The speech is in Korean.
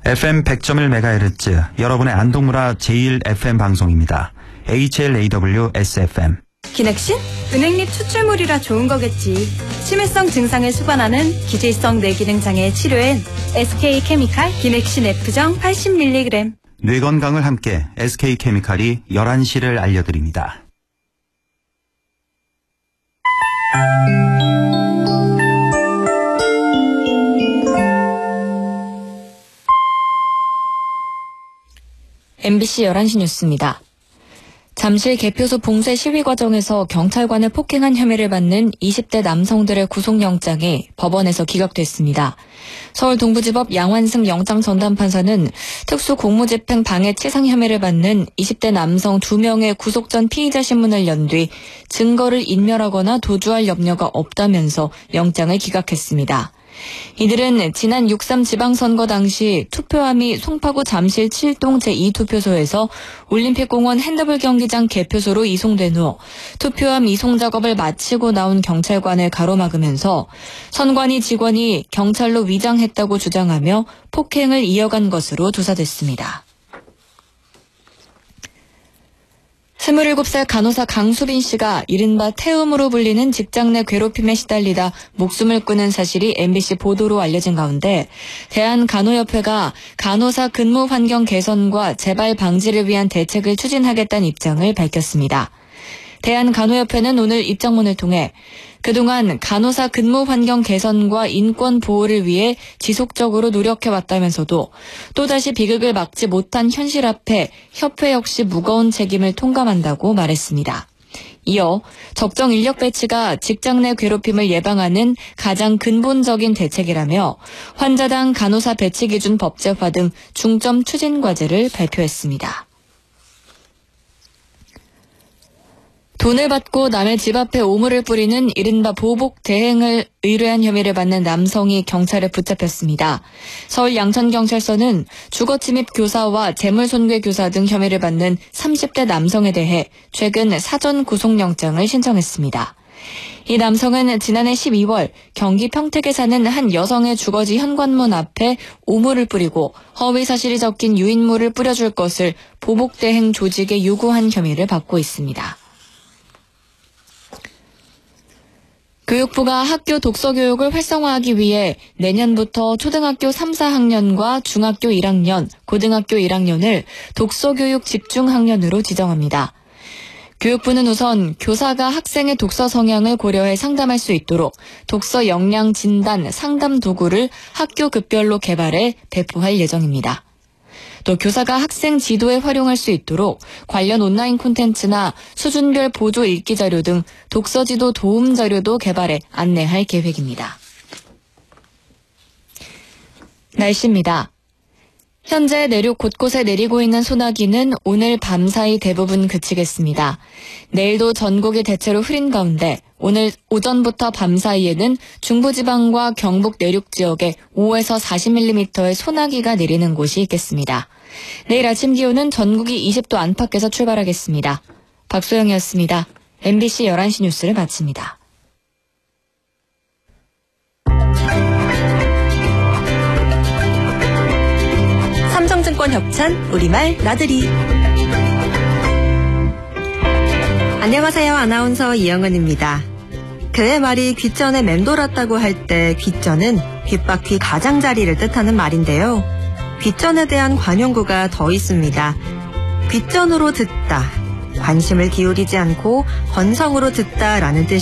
FM 100.1MHz 여러분의 안동문화 제1FM 방송입니다. HLAW-SFM. 기넥신? 은행잎 추출물이라 좋은 거겠지. 치매성 증상을 수반하는 기질성 뇌기능 장애 치료엔 SK케미칼 기넥신 F정 80mg. 뇌 건강을 함께 SK케미칼이 11시를 알려드립니다. MBC 11시 뉴스입니다. 잠실 개표소 봉쇄 시위 과정에서 경찰관을 폭행한 혐의를 받는 20대 남성들의 구속영장이 법원에서 기각됐습니다. 서울 동부지법 양환승 영장전담판사는 특수공무집행 방해치상 혐의를 받는 20대 남성 2명의 구속 전 피의자 신문을 연 뒤 증거를 인멸하거나 도주할 염려가 없다면서 영장을 기각했습니다. 이들은 지난 6.3 지방선거 당시 투표함이 송파구 잠실 7동 제2투표소에서 올림픽공원 핸드볼 경기장 개표소로 이송된 후 투표함 이송 작업을 마치고 나온 경찰관을 가로막으면서 선관위 직원이 경찰로 위장했다고 주장하며 폭행을 이어간 것으로 조사됐습니다. 27살 간호사 강수빈 씨가 이른바 태움으로 불리는 직장 내 괴롭힘에 시달리다 목숨을 끊은 사실이 MBC 보도로 알려진 가운데 대한간호협회가 간호사 근무 환경 개선과 재발 방지를 위한 대책을 추진하겠다는 입장을 밝혔습니다. 대한간호협회는 오늘 입장문을 통해 그동안 간호사 근무 환경 개선과 인권 보호를 위해 지속적으로 노력해왔다면서도 또다시 비극을 막지 못한 현실 앞에 협회 역시 무거운 책임을 통감한다고 말했습니다. 이어 적정 인력 배치가 직장 내 괴롭힘을 예방하는 가장 근본적인 대책이라며 환자당 간호사 배치 기준 법제화 등 중점 추진 과제를 발표했습니다. 돈을 받고 남의 집 앞에 오물을 뿌리는 이른바 보복 대행을 의뢰한 혐의를 받는 남성이 경찰에 붙잡혔습니다. 서울 양천경찰서는 주거침입 교사와 재물손괴 교사 등 혐의를 받는 30대 남성에 대해 최근 사전 구속영장을 신청했습니다. 이 남성은 지난해 12월 경기 평택에 사는 한 여성의 주거지 현관문 앞에 오물을 뿌리고 허위 사실이 적힌 유인물을 뿌려줄 것을 보복 대행 조직에 요구한 혐의를 받고 있습니다. 교육부가 학교 독서 교육을 활성화하기 위해 내년부터 초등학교 3, 4학년과 중학교 1학년, 고등학교 1학년을 독서교육 집중학년으로 지정합니다. 교육부는 우선 교사가 학생의 독서 성향을 고려해 상담할 수 있도록 독서 역량 진단 상담 도구를 학교 급별로 개발해 배포할 예정입니다. 또 교사가 학생 지도에 활용할 수 있도록 관련 온라인 콘텐츠나 수준별 보조 읽기 자료 등 독서지도 도움 자료도 개발해 안내할 계획입니다. 날씨입니다. 현재 내륙 곳곳에 내리고 있는 소나기는 오늘 밤사이 대부분 그치겠습니다. 내일도 전국이 대체로 흐린 가운데 오늘 오전부터 밤사이에는 중부지방과 경북 내륙 지역에 5에서 40mm의 소나기가 내리는 곳이 있겠습니다. 내일 아침 기온은 전국이 20도 안팎에서 출발하겠습니다. 박소영이었습니다. MBC 11시 뉴스를 마칩니다. 삼성증권 협찬 우리말 나들이. 안녕하세요. 아나운서 이영은입니다. 개의 말이 귓전에 맴돌았다고 할 때 귓전은 귓바퀴 가장자리를 뜻하는 말인데요. 귓전에 대한 관용구가 더 있습니다. 귓전으로 듣다, 관심을 기울이지 않고 건성으로 듣다라는 뜻이